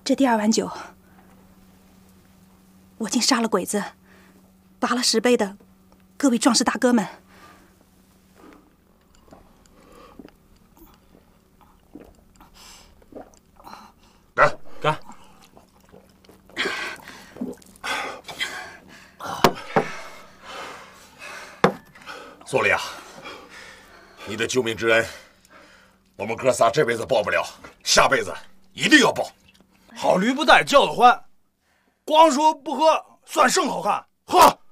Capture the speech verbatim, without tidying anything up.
这第二碗酒，我竟杀了鬼子，拔了石碑的各位壮士大哥们。 干干！ 苏里啊，你的救命之恩，我们哥仨这辈子报不了，下辈子一定要报。 好驴不带叫的欢，光说不喝算甚好汉，喝！